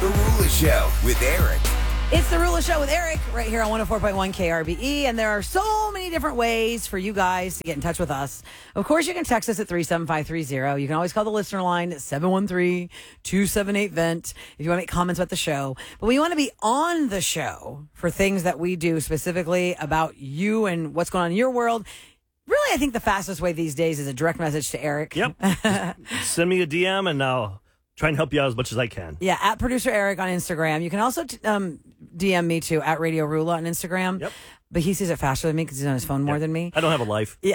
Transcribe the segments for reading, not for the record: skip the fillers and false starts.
The Rula Show with Eric. It's The Rula Show with Eric right here on 104.1 KRBE, and there are so many different ways for you guys to get in touch with us. Of course, you can text us at 37530. You can always call the listener line at 713-278-VENT if you want to make comments about the show. But we want to be on the show for things that we do specifically about you and what's going on in your world. Really, I think the fastest way these days is a direct message to Eric. Yep. Send me a DM and I'll try and help you out as much as I can. Yeah, at Producer Eric on Instagram. You can also DM me too, at Radio Rula on Instagram. Yep. But he sees it faster than me because he's on his phone more than me. I don't have a life. Yeah.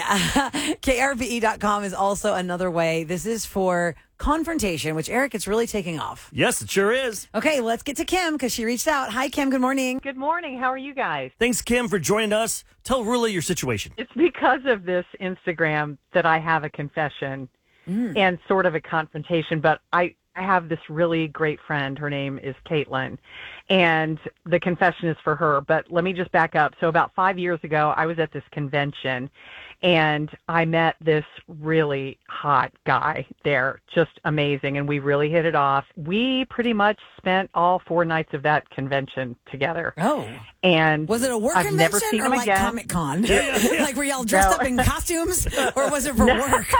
KRBE.com is also another way. This is for confrontation, which, Eric, it's really taking off. Yes, it sure is. Okay, let's get to Kim because she reached out. Hi, Kim. Good morning. Good morning. How are you guys? Thanks, Kim, for joining us. Tell Rula your situation. It's because of this Instagram that I have a confession and sort of a confrontation, but I have this really great friend. Her name is Caitlin, and the confession is for her. But let me just back up. So about 5 years ago, I was at this convention, and I met this really hot guy there, just amazing, and we really hit it off. We pretty much spent all 4 nights of that convention together. Oh. And Was it a work I've convention never seen or him like again. Comic-Con? Yeah. Like were y'all dressed up in costumes or was it for work?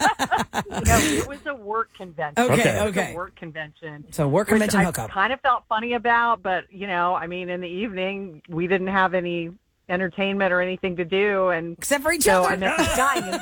No, it was a work convention. Okay. It was a work convention. So work convention which hookup. I kind of felt funny about, but, I mean, in the evening, we didn't have any entertainment or anything to do. And Except for each so other. I met this guy.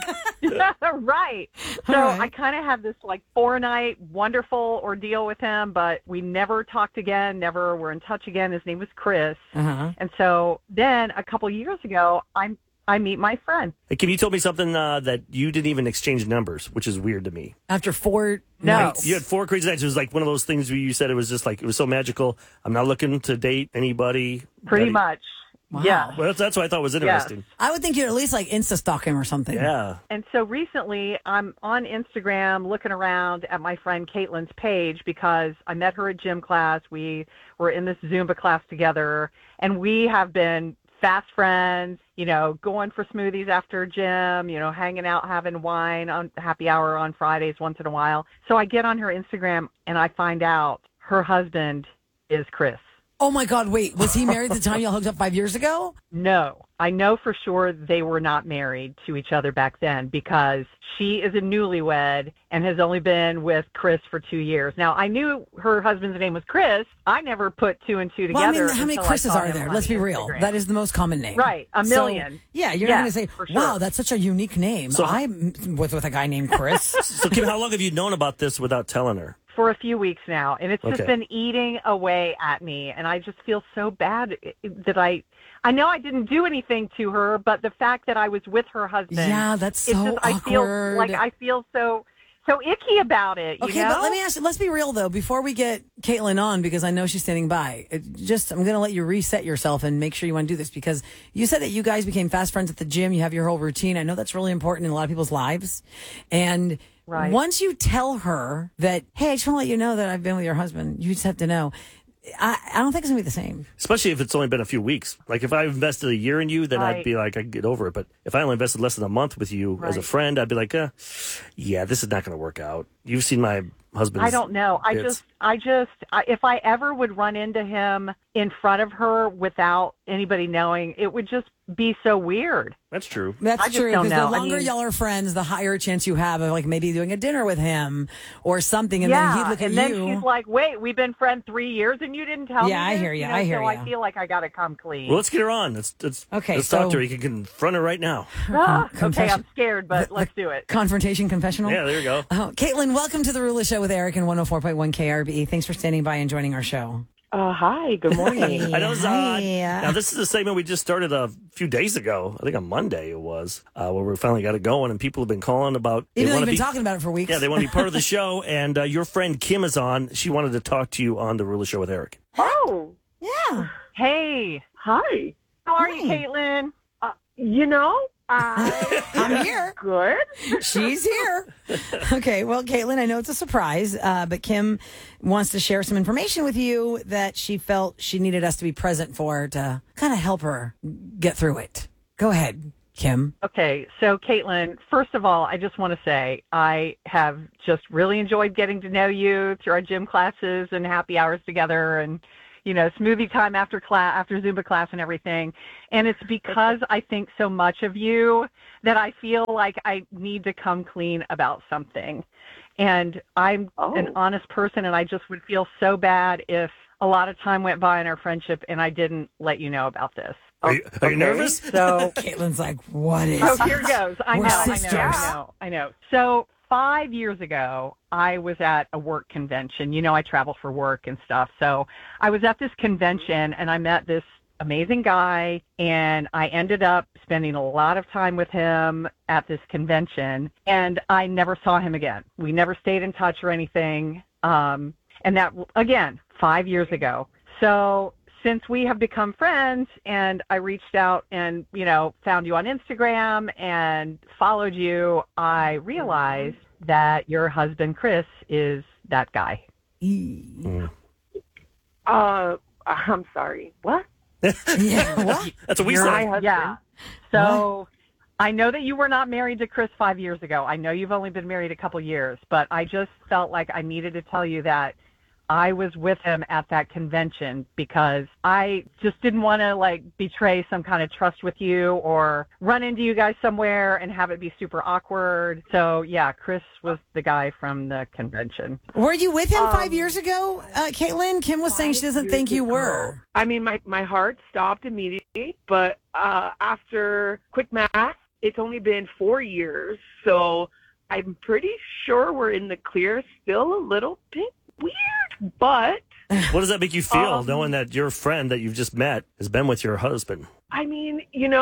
Right. So All right. I kind of had this 4-night wonderful ordeal with him, but we never talked again, never were in touch again. His name was Chris. Uh-huh. And so then a couple years ago, I meet my friend. Hey, Kim, you told me something that you didn't even exchange numbers, which is weird to me. After 4 No. nights. You had 4 crazy nights. It was like one of those things where you said it was just it was so magical. I'm not looking to date anybody. Pretty much. Wow. Yeah. Well, that's what I thought was interesting. I would think you'd at least Insta-stalk him or something. Yeah. And so recently, I'm on Instagram looking around at my friend Caitlin's page because I met her at gym class. We were in this Zumba class together, and we have been fast friends, going for smoothies after gym, hanging out, having wine on happy hour on Fridays once in a while. So I get on her Instagram, and I find out her husband is Chris. Oh, my God. Wait, was he married at the time y'all hooked up 5 years ago? No, I know for sure they were not married to each other back then because she is a newlywed and has only been with Chris for 2 years. Now, I knew her husband's name was Chris. I never put 2 and 2 together. Well, I mean, how many until I Chris's saw are him there? on Let's be real. Instagram. That is the most common name. Right, a million. So, yeah, you're Yes, not going to say, for sure. wow, that's such a unique name. So- I'm with a guy named Chris. So, Kim, how long have you known about this without telling her? For a few weeks now, and it's just Okay. been eating away at me, and I just feel so bad that I know I didn't do anything to her, but the fact that I was with her husband, Yeah, that's it's so just, I feel awkward. like I feel so icky about it. Okay, you know? but let me ask you, let's be real, though, before we get Caitlin on, because I know she's standing by. I'm going to let you reset yourself and make sure you want to do this, because you said that you guys became fast friends at the gym. You have your whole routine. I know that's really important in a lot of people's lives. And Right. once you tell her that, hey, I just want to let you know that I've been with your husband, you just have to know. I don't think it's going to be the same. Especially if it's only been a few weeks. Like, if I invested a year in you, then I'd Right. be like, I could get over it. But if I only invested less than a month with you as a Right. friend, I'd be like, yeah, this is not going to work out. You've seen my husband's I don't know. If I ever would run into him in front of her without anybody knowing, it would just be so weird. That's true. That's I just true. don't Because the know. I longer mean- y'all are friends, the higher chance you have of maybe doing a dinner with him or something. And then he'd look at and then you. she's like, "Wait, we've been friends 3 years, and you didn't tell me." Yeah, I this?" hear you. know, I hear so you. I feel like I got to come clean. Well, let's get her on. Let's Okay, talk so- to her. You can confront her right now. Okay, confession- I'm scared, but let's do it. Confrontation confessional. Yeah, there you go. Oh, Caitlin, welcome to the Rula Show with Eric and 104.1 KRBE. Thanks for standing by and joining our show. Hi, good morning. I know it's Hi. Now, this is a segment we just started a few days ago. I think on Monday it was, where we finally got it going, and people have been calling about. Even though wanna you've been talking about it for weeks. Yeah, they want to be part of the show, and your friend Kim is on. She wanted to talk to you on the Rula Show with Eric. Oh, Yeah. hey, Hi. how are you, Hi. Caitlin? I'm here. Good. She's here. Okay, well, Caitlin, I know it's a surprise, but Kim wants to share some information with you that she felt she needed us to be present for to kind of help her get through it. Go ahead. Kim? Okay, so Caitlin, first of all, I just want to say I have just really enjoyed getting to know you through our gym classes and happy hours together and, smoothie time after Zumba class and everything. And it's because I think so much of you that I feel like I need to come clean about something. And I'm an honest person, and I just would feel so bad if a lot of time went by in our friendship and I didn't let you know about this. Are you nervous? So Caitlin's like, what is here goes. I know. So 5 years ago, I was at a work convention. I travel for work and stuff. So I was at this convention and I met this amazing guy, and I ended up spending a lot of time with him at this convention, and I never saw him again. We never stayed in touch or anything. And that, again, 5 years ago. So since we have become friends and I reached out and, found you on Instagram and followed you, I realized that your husband, Chris, is that guy. I'm sorry. What? Yeah, what? That's what we You're said. my husband? Yeah. So I know that you were not married to Chris 5 years ago. I know you've only been married a couple years, but I just felt like I needed to tell you that I was with him at that convention because I just didn't want to betray some kind of trust with you or run into you guys somewhere and have it be super awkward. So yeah, Chris was the guy from the convention. Were you with him 5 years ago, Caitlin? Kim was saying she doesn't think you were. I mean, my heart stopped immediately, but after quick math, it's only been 4 years. So I'm pretty sure we're in the clear, still a little bit weird, but What does that make you feel, knowing that your friend that you've just met has been with your husband? I mean,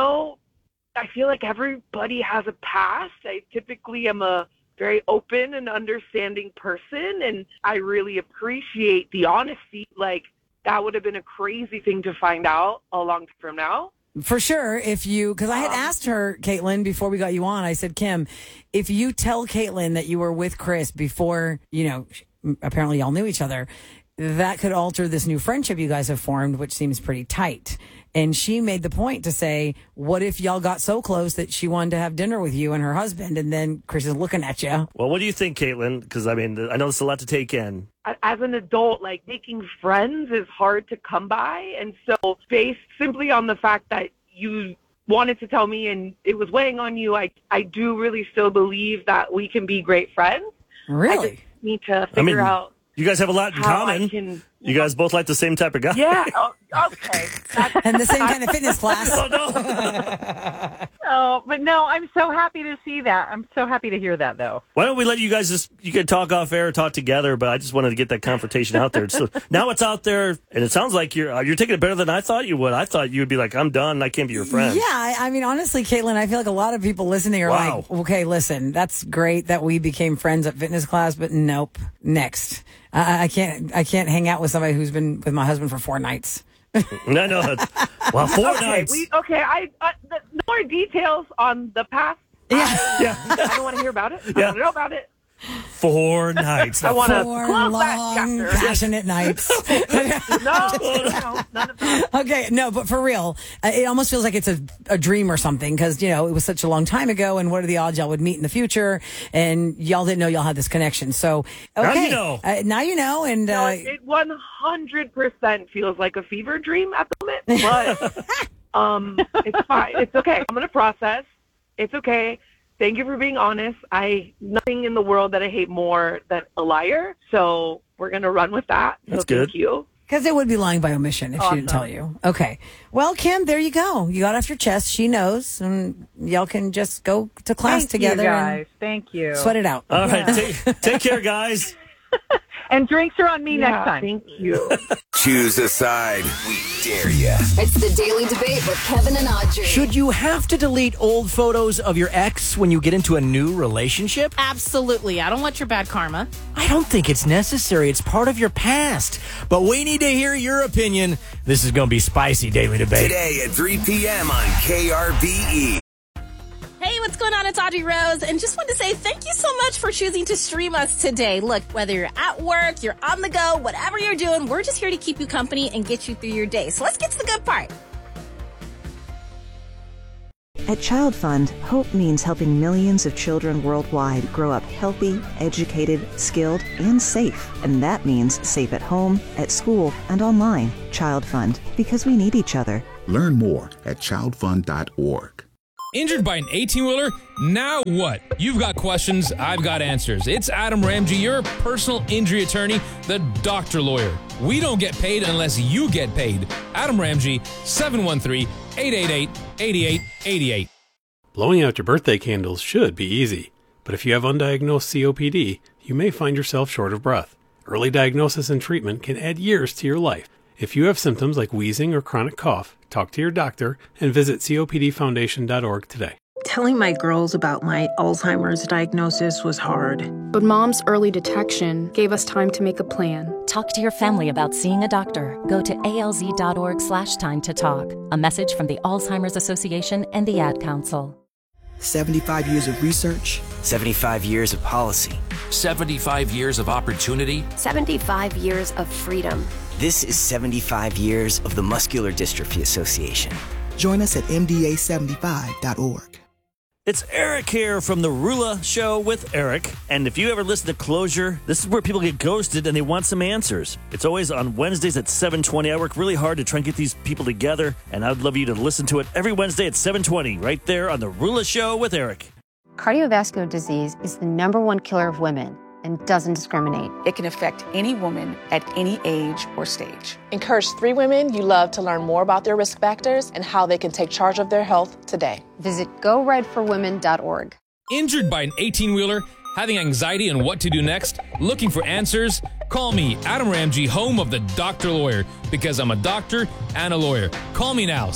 I feel like everybody has a past. I typically am a very open and understanding person, and I really appreciate the honesty. That would have been a crazy thing to find out a long time from now. For sure, because I had asked her, Caitlin, before we got you on, I said, Kim, if you tell Caitlin that you were with Chris before, apparently y'all knew each other, that could alter this new friendship you guys have formed, which seems pretty tight. And she made the point to say, what if y'all got so close that she wanted to have dinner with you and her husband, and then Chris is looking at you? Well, what do you think, Caitlin? Because, I know it's a lot to take in. As an adult, making friends is hard to come by. And so based simply on the fact that you wanted to tell me and it was weighing on you, I do really still believe that we can be great friends. Really? I just need to figure out. You guys have a lot in common. You guys both like the same type of guy. Yeah. Okay. And the same kind of fitness class. Oh, no. But no, I'm so happy to see that. I'm so happy to hear that, though. Why don't we let you guys you can talk off air, talk together, but I just wanted to get that confrontation out there. So now it's out there, and it sounds like you're taking it better than I thought you would. I thought you would be like, I'm done, I can't be your friend. Yeah, honestly, Caitlin, I feel like a lot of people listening are like, okay, listen, that's great that we became friends at fitness class, but nope, next. I can't hang out with somebody who's been with my husband for 4 nights. No. Well, 4 nights. No more details on the past. Yeah. I don't want to hear about it. I want to know about it. 4 nights. I want to 4 close that long, chapter. passionate nights. No, none of that. Okay, no, but for real, it almost feels like it's a dream or something because, it was such a long time ago, and what are the odds y'all would meet in the future, and y'all didn't know y'all had this connection. So, okay. Now you know. And it 100% feels like a fever dream at the moment, but it's fine. It's okay. I'm going to process. It's okay. Thank you for being honest. Nothing in the world that I hate more than a liar. So we're going to run with that. That's good. Thank you. Because it would be lying by omission if she didn't tell you. Okay. Well, Kim, there you go. You got off your chest. She knows. And y'all can just go to class together. Thank you. Sweat it out. All right. Take care, guys. And drinks are on me next time. Thank you. Choose a side. We dare ya. It's the Daily Debate with Kevin and Audrey. Should you have to delete old photos of your ex when you get into a new relationship? Absolutely. I don't want your bad karma. I don't think it's necessary. It's part of your past. But we need to hear your opinion. This is going to be spicy Daily Debate. Today at 3 p.m. on KRBE. Hey, what's going on? It's Audrey Rose, and just wanted to say thank you so much for choosing to stream us today. Look, whether you're at work, you're on the go, whatever you're doing, we're just here to keep you company and get you through your day. So let's get to the good part. At Child Fund, hope means helping millions of children worldwide grow up healthy, educated, skilled, and safe. And that means safe at home, at school, and online. Child Fund, because we need each other. Learn more at childfund.org. Injured by an 18-wheeler? Now what? You've got questions, I've got answers. It's Adam Ramsey, your personal injury attorney, the doctor lawyer. We don't get paid unless you get paid. Adam Ramsey, 713-888-8888. Blowing out your birthday candles should be easy, but if you have undiagnosed COPD, you may find yourself short of breath. Early diagnosis and treatment can add years to your life. If you have symptoms like wheezing or chronic cough, talk to your doctor and visit COPDfoundation.org today. Telling my girls about my Alzheimer's diagnosis was hard. But Mom's early detection gave us time to make a plan. Talk to your family about seeing a doctor. Go to alz.org/time-to-talk. A message from the Alzheimer's Association and the Ad Council. 75 years of research. 75 years of policy. 75 years of opportunity. 75 years of freedom. This is 75 years of the Muscular Dystrophy Association. Join us at mda75.org. It's Eric here from The Rula Show with Eric. And if you ever listen to Closure, this is where people get ghosted and they want some answers. It's always on Wednesdays at 7:20. I work really hard to try and get these people together, and I'd love you to listen to it every Wednesday at 7:20, right there on The Rula Show with Eric. Cardiovascular disease is the #1 killer of women and doesn't discriminate. It can affect any woman at any age or stage. Encourage 3 women you love to learn more about their risk factors and how they can take charge of their health today. Visit GoRedForWomen.org. Injured by an 18-wheeler? Having anxiety on what to do next? Looking for answers? Call me, Adam Ramsey, home of the Doctor Lawyer, because I'm a doctor and a lawyer. Call me now,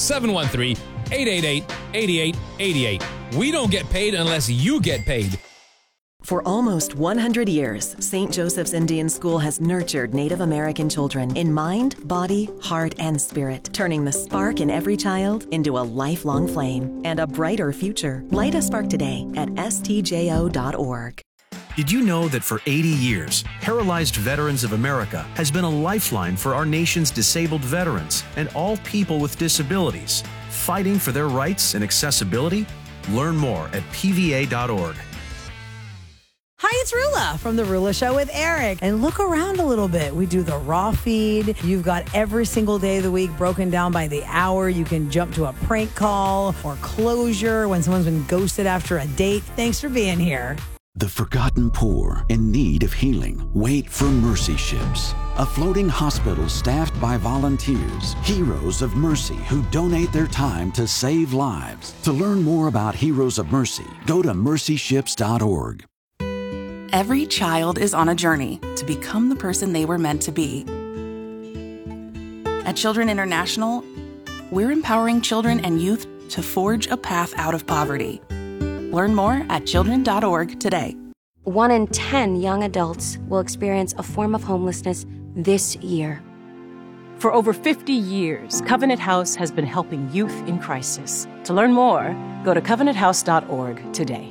713-888-8888. We don't get paid unless you get paid. For almost 100 years, St. Joseph's Indian School has nurtured Native American children in mind, body, heart, and spirit, turning the spark in every child into a lifelong flame and a brighter future. Light a spark today at stjo.org. Did you know that for 80 years, Paralyzed Veterans of America has been a lifeline for our nation's disabled veterans and all people with disabilities, fighting for their rights and accessibility? Learn more at pva.org. Hi, it's Rula from The Rula Show with Eric. And look around a little bit. We do the raw feed. You've got every single day of the week broken down by the hour. You can jump to a prank call or closure when someone's been ghosted after a date. Thanks for being here. The forgotten poor in need of healing wait for Mercy Ships, a floating hospital staffed by volunteers, heroes of mercy who donate their time to save lives. To learn more about Heroes of Mercy, go to mercyships.org. Every child is on a journey to become the person they were meant to be. At Children International, we're empowering children and youth to forge a path out of poverty. Learn more at children.org today. 1 in 10 young adults will experience a form of homelessness this year. For over 50 years, Covenant House has been helping youth in crisis. To learn more, go to covenanthouse.org today.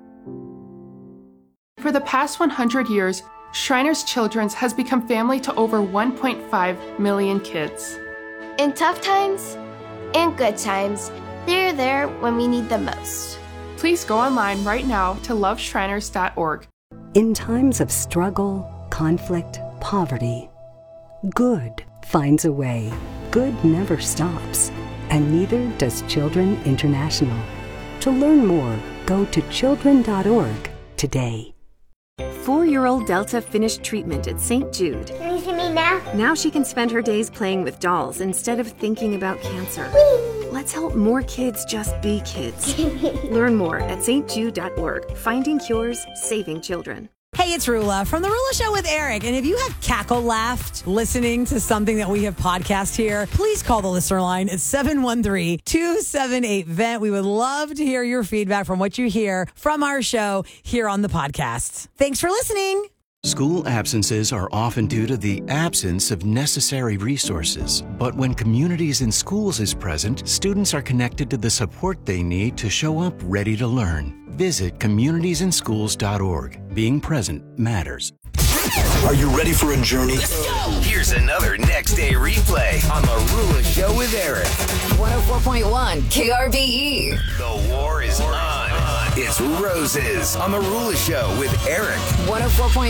For the past 100 years, Shriners Children's has become family to over 1.5 million kids. In tough times and good times, they're there when we need them most. Please go online right now to loveshriners.org. In times of struggle, conflict, poverty, good finds a way. Good never stops, and neither does Children International. To learn more, go to children.org today. 4-year-old Delta finished treatment at St. Jude. Can you see me now? Now she can spend her days playing with dolls instead of thinking about cancer. Whee! Let's help more kids just be kids. Learn more at stjude.org. Finding cures, saving children. Hey, it's Rula from The Rula Show with Eric. And if you have cackle laughed listening to something that we have podcast here, please call the listener line at 713-278-VENT. We would love to hear your feedback from what you hear from our show here on the podcast. Thanks for listening. School absences are often due to the absence of necessary resources. But when Communities in Schools is present, students are connected to the support they need to show up ready to learn. Visit communitiesinschools.org. Being present matters. Are you ready for a journey? Here's another net next day replay on The Rula Show with Eric. 104.1 KRBE. The war is on. It's Roses on The Rula Show with Eric. 104.1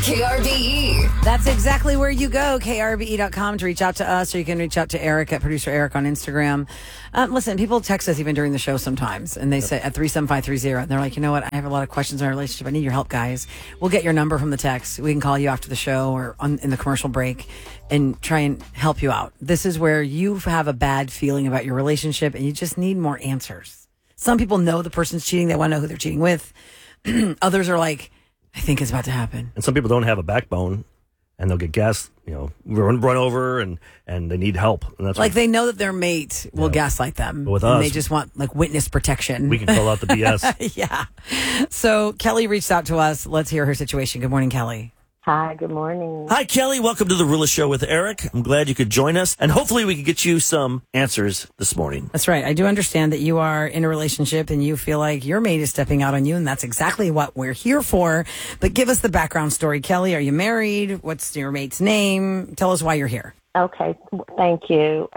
KRBE. That's exactly where you go, krbe.com, to reach out to us, or you can reach out to Eric at Producer Eric on Instagram. Listen, people text us even during the show sometimes, and they say at 37530, and they're like, you know what, I have a lot of questions in our relationship. I need your help, guys. We'll get your number from the text. We can call you after the show or in the commercial break and try and help you out. This is where you have a bad feeling about your relationship, and you just need more answers. Some people know the person's cheating. They want to know who they're cheating with. Others are like, I think it's about to happen. And some people don't have a backbone, and they'll get gas, run over, and they need help. And that's like they know that their mate will gaslight them. But with and us, they just want like witness protection. We can call out the BS. Yeah. So Kelly reached out to us. Let's hear her situation. Good morning, Kelly. Hi, good morning. Hi, Kelly. Welcome to the Rula Show with Eric. I'm glad you could join us, and hopefully we can get you some answers this morning. That's right. I do understand that you are in a relationship and you feel like your mate is stepping out on you, and that's exactly what we're here for. But give us the background story, Kelly. Are you married? What's your mate's name? Tell us why you're here. Okay, thank you.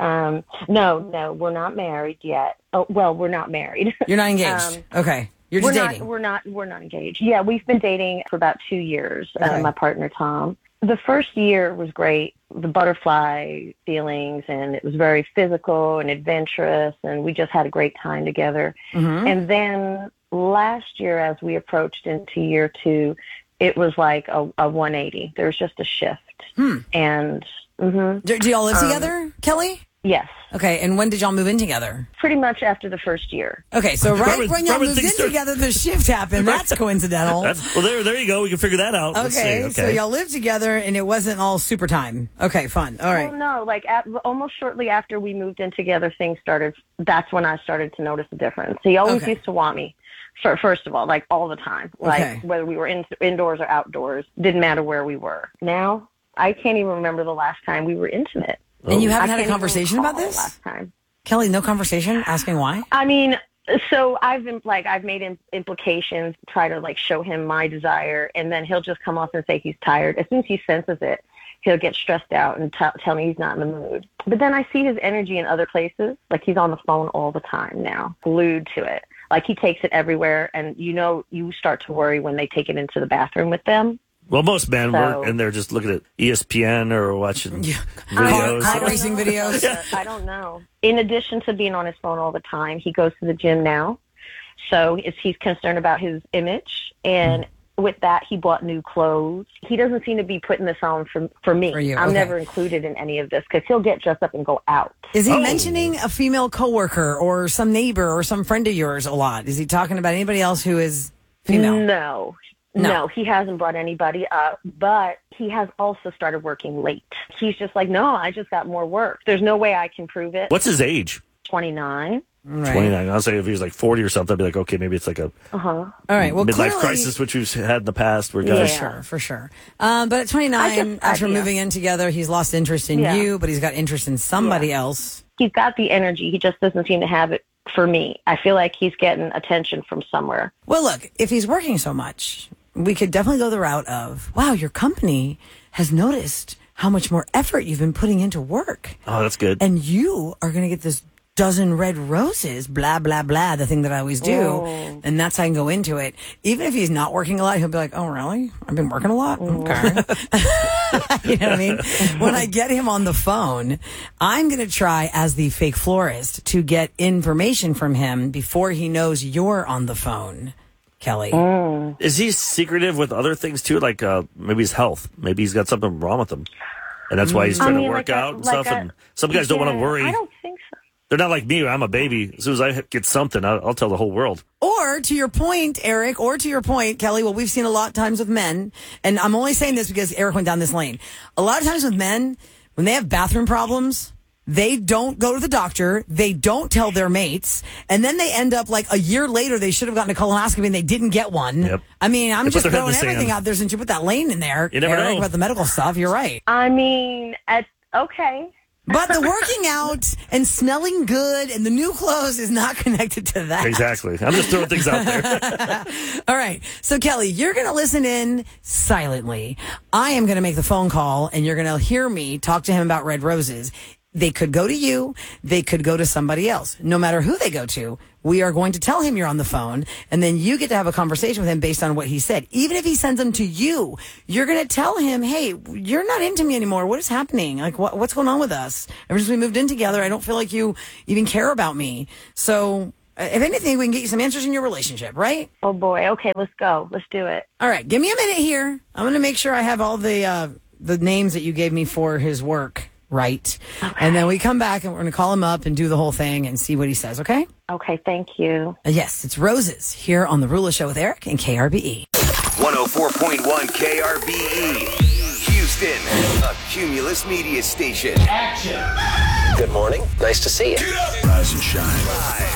No, we're not married yet. Oh, well, we're not married. You're not engaged. Okay. You're just dating. We're not engaged. Yeah, we've been dating for about 2 years. Okay. My partner, Tom. The first year was great. The butterfly feelings, and it was very physical and adventurous, and we just had a great time together. Mm-hmm. And then last year, as we approached into year 2, it was like a 180. There was just a shift. And do y'all live together, Kelly? Yes. Okay, and when did y'all move in together? Pretty much after the first year. Okay, so right when y'all moved in together, the shift happened. That's coincidental. There you go. We can figure that out. Okay, so y'all lived together, and it wasn't all super time. Okay, fun. All right. Well, no, like almost shortly after we moved in together, things started. That's when I started to notice the difference. He always used to want me. First of all, like all the time, like whether we were indoors or outdoors, didn't matter where we were. Now, I can't even remember the last time we were intimate. And you haven't had a conversation about this? Last time. Kelly, no conversation asking why? I mean, so I've made implications, try to like show him my desire, and then he'll just come off and say he's tired. As soon as he senses it, he'll get stressed out and tell me he's not in the mood. But then I see his energy in other places. Like he's on the phone all the time now, glued to it. Like he takes it everywhere, and you start to worry when they take it into the bathroom with them. Well, most men were in there just looking at ESPN or watching videos. Car racing videos. I don't know. In addition to being on his phone all the time, he goes to the gym now. So he's concerned about his image. And with that, he bought new clothes. He doesn't seem to be putting this on for me. For you, I'm never included in any of this because he'll get dressed up and go out. Is he mentioning a female coworker or some neighbor or some friend of yours a lot? Is he talking about anybody else who is female? No, he hasn't brought anybody up, but he has also started working late. He's just like, no, I just got more work. There's no way I can prove it. What's his age? 29. Right. 29. I'll say if he was like 40 or something, I'd be like, okay, maybe it's like a all right. Well, midlife crisis, which we've had in the past. Where guys, for sure. But at 29, after moving in together, he's lost interest in you, but he's got interest in somebody else. He's got the energy. He just doesn't seem to have it for me. I feel like he's getting attention from somewhere. Well, look, if he's working so much, we could definitely go the route of, wow, your company has noticed how much more effort you've been putting into work. Oh, that's good. And you are going to get this dozen red roses, blah, blah, blah, the thing that I always do. Oh. And that's how I can go into it. Even if he's not working a lot, he'll be like, oh, really? I've been working a lot? Okay. You know what I mean? When I get him on the phone, I'm going to try as the fake florist to get information from him before he knows you're on the phone. Kelly. Is he secretive with other things too? Like maybe his health. Maybe he's got something wrong with him. And that's why he's trying to work out and stuff. And some guys don't want to worry. I don't think so. They're not like me. I'm a baby. As soon as I get something, I'll tell the whole world. Or to your point, Eric, or to your point, Kelly, what we've seen a lot of times with men, and I'm only saying this because Eric went down this lane. A lot of times with men, when they have bathroom problems, they don't go to the doctor. They don't tell their mates. And then they end up like a year later, they should have gotten a colonoscopy and they didn't get one. Yep. I mean, I'm just throwing everything out there since you put that lane in there. You never know about the medical stuff. You're right. I mean, okay. But the working out and smelling good and the new clothes is not connected to that. Exactly. I'm just throwing things out there. All right. So, Kelly, you're going to listen in silently. I am going to make the phone call, and you're going to hear me talk to him about red roses. They could go to you. They could go to somebody else. No matter who they go to, we are going to tell him you're on the phone, and then you get to have a conversation with him based on what he said. Even if he sends them to you, you're going to tell him, hey, you're not into me anymore. What is happening? Like, what's going on with us? Ever since we moved in together, I don't feel like you even care about me. So, if anything, we can get you some answers in your relationship, right? Oh, boy. Okay, let's go. Let's do it. All right. Give me a minute here. I'm going to make sure I have all the names that you gave me for his work. Right. Okay. And then we come back and we're going to call him up and do the whole thing and see what he says, okay? Okay, thank you. Yes, it's Roses here on The Rula Show with Eric and KRBE. 104.1 KRBE. Houston, a Cumulus media station. Action. Good morning. Nice to see you. Rise and shine.